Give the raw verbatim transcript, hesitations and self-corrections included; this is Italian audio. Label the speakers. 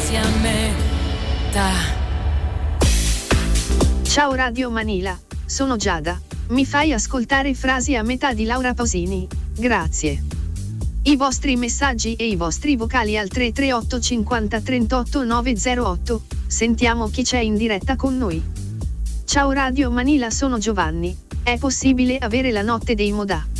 Speaker 1: frasi a metà.
Speaker 2: Ciao Radio Manila, sono Giada. Mi fai ascoltare frasi a metà di Laura Pausini? Grazie. I vostri messaggi e i vostri vocali al tre tre otto cinquanta trentotto novecentotto. Sentiamo chi c'è in diretta con noi. Ciao Radio Manila, sono Giovanni. È possibile avere la notte dei Modà?